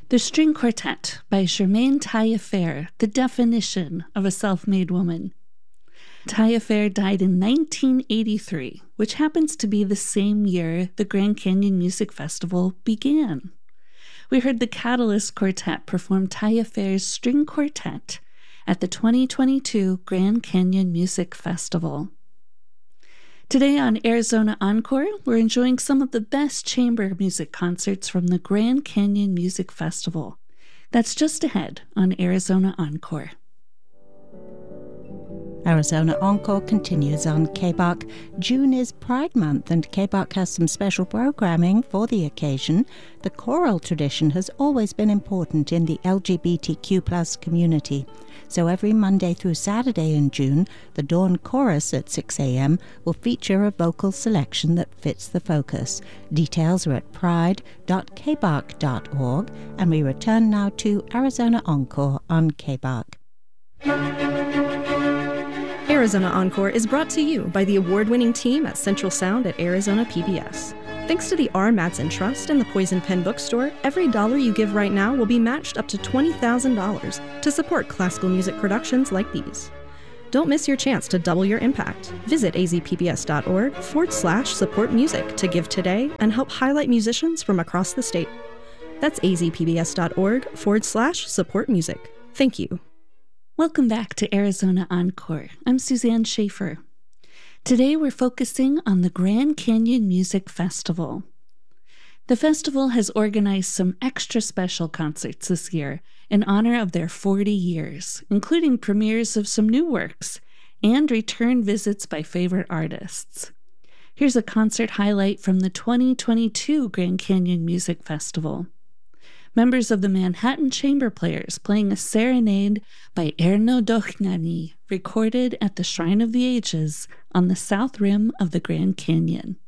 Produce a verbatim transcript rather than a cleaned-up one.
The String Quartet by Germaine Taillefer, the definition of a self-made woman. Taillefer died in nineteen eighty-three, which happens to be the same year the Grand Canyon Music Festival began. We heard the Catalyst Quartet perform Taillefer's String Quartet at the twenty twenty-two Grand Canyon Music Festival. Today on Arizona Encore, we're enjoying some of the best chamber music concerts from the Grand Canyon Music Festival. That's just ahead on Arizona Encore. Arizona Encore continues on K B A C. June is Pride Month, and K B A C has some special programming for the occasion. The choral tradition has always been important in the L G B T Q plus community. So every Monday through Saturday in June, the Dawn Chorus at six a.m. will feature a vocal selection that fits the focus. Details are at pride dot k b a c dot org, and we return now to Arizona Encore on K B A C. Arizona Encore is brought to you by the award-winning team at Central Sound at Arizona P B S. Thanks to the R. Madsen Trust and the Poison Pen Bookstore, every dollar you give right now will be matched up to twenty thousand dollars to support classical music productions like these. Don't miss your chance to double your impact. Visit azpbs.org forward slash support music to give today and help highlight musicians from across the state. That's azpbs.org forward slash support music. Thank you. Welcome back to Arizona Encore. I'm Suzanne Schaefer. Today we're focusing on the Grand Canyon Music Festival. The festival has organized some extra special concerts this year in honor of their forty years, including premieres of some new works and return visits by favorite artists. Here's a concert highlight from the twenty twenty-two Grand Canyon Music Festival. Members of the Manhattan Chamber Players playing a serenade by Erno Dochnani, recorded at the Shrine of the Ages on the south rim of the Grand Canyon.